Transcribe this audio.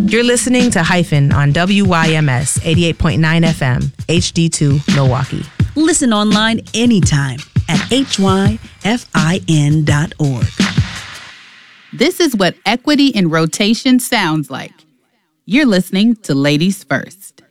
You're listening to Hyphen on WYMS 88.9 FM, HD2 Milwaukee. Listen online anytime at hyfin.org. This is what equity in rotation sounds like. You're listening to Ladies First.